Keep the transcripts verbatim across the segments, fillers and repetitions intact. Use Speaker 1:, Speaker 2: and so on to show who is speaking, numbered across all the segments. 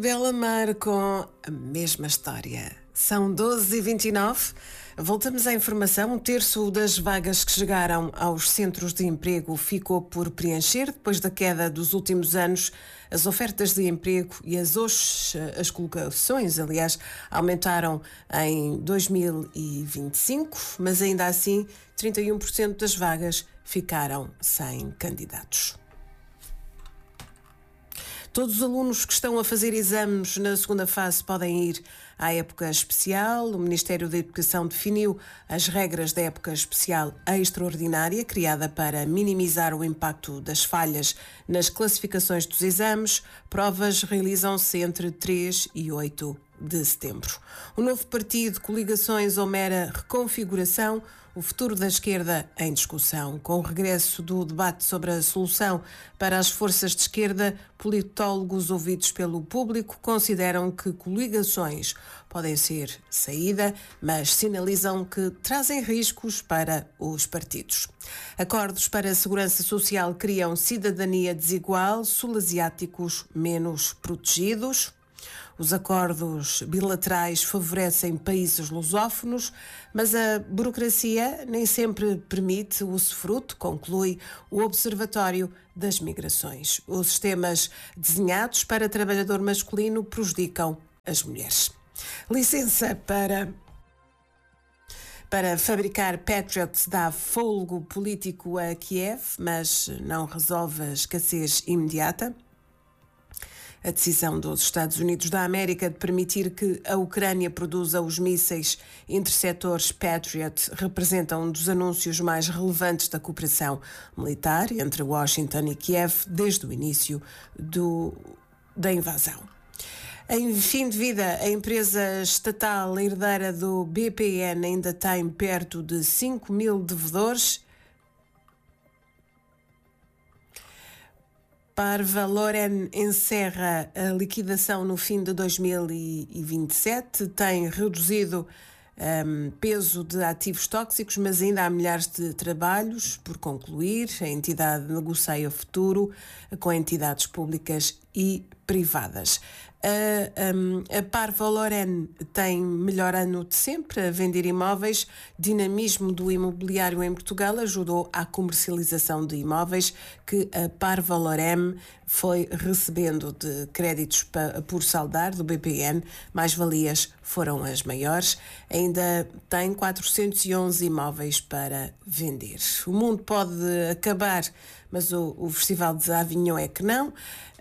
Speaker 1: Belamar com a mesma história. São doze e vinte e nove. Voltamos à informação. Um terço das vagas que chegaram aos centros de emprego ficou por preencher. Depois da queda dos últimos anos, as ofertas de emprego e as, os, as colocações, aliás, aumentaram em dois mil e vinte e cinco, mas ainda assim, trinta e um por cento das vagas ficaram sem candidatos. Todos os alunos que estão a fazer exames na segunda fase podem ir à época especial. O Ministério da Educação definiu as regras da época especial extraordinária, criada para minimizar o impacto das falhas nas classificações dos exames. Provas realizam-se entre três e oito de setembro. O novo partido, coligações ou mera reconfiguração, o futuro da esquerda em discussão. Com o regresso do debate sobre a solução para as forças de esquerda, politólogos ouvidos pelo público consideram que coligações podem ser saída, mas sinalizam que trazem riscos para os partidos. Acordos para a segurança social criam cidadania desigual, sul-asiáticos menos protegidos. Os acordos bilaterais favorecem países lusófonos, mas a burocracia nem sempre permite o usufruto, conclui o Observatório das Migrações. Os sistemas desenhados para trabalhador masculino prejudicam as mulheres. Licença para... Para fabricar Patriots dá folgo político a Kiev, mas não resolve a escassez imediata. A decisão dos Estados Unidos da América de permitir que a Ucrânia produza os mísseis interceptores Patriot representa um dos anúncios mais relevantes da cooperação militar entre Washington e Kiev desde o início do, da invasão. Em fim de vida, a empresa estatal herdeira do B P N ainda tem perto de cinco mil devedores. Parvaloren encerra a liquidação no fim de dois mil e vinte e sete, tem reduzido um, peso de ativos tóxicos, mas ainda há milhares de trabalhos por concluir. A entidade negocia o futuro com entidades públicas e privadas. A, um, a Parvaloren tem melhor ano de sempre a vender imóveis. Dinamismo do imobiliário em Portugal ajudou à comercialização de imóveis que a Parvaloren foi recebendo de créditos pa, por saldar do B P N. Mais-valias foram as maiores. Ainda tem quatrocentos e onze imóveis para vender. O mundo pode acabar, mas o, o Festival de Avignon é que não.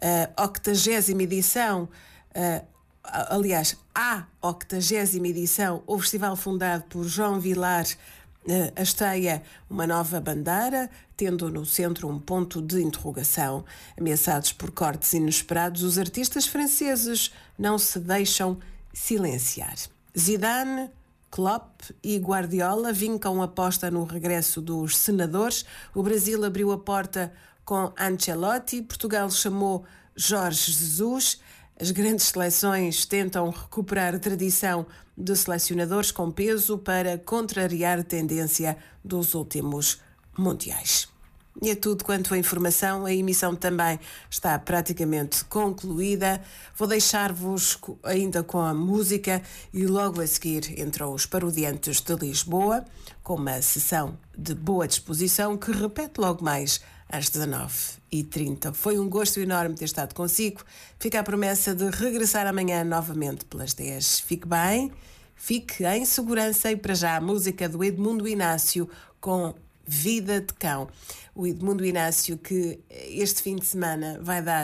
Speaker 1: A octagésima edição, uh, aliás, a octagésima edição, o festival fundado por João Vilar, uh, hasteia uma nova bandeira, tendo no centro um ponto de interrogação. Ameaçados por cortes inesperados, os artistas franceses não se deixam silenciar. Zidane, Klopp e Guardiola vincam aposta no regresso dos senadores. O Brasil abriu a porta com Ancelotti. Portugal chamou Jorge Jesus. As grandes seleções tentam recuperar a tradição de selecionadores com peso para contrariar a tendência dos últimos mundiais. E é tudo quanto a informação. A emissão também está praticamente concluída. Vou deixar-vos ainda com a música e logo a seguir entram os Parodiantes de Lisboa com uma sessão de boa disposição que repete logo mais às dezanove e trinta. Foi um gosto enorme ter estado consigo. Fica a promessa de regressar amanhã novamente pelas dez. Fique bem, fique em segurança e para já a música do Edmundo Inácio com Vida de Cão. O Edmundo Inácio que este fim de semana vai dar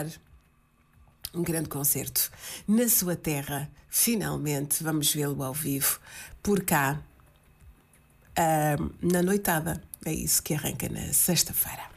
Speaker 1: um grande concerto na sua terra. Finalmente vamos vê-lo ao vivo por cá, uh, na noitada. É isso que arranca na sexta-feira.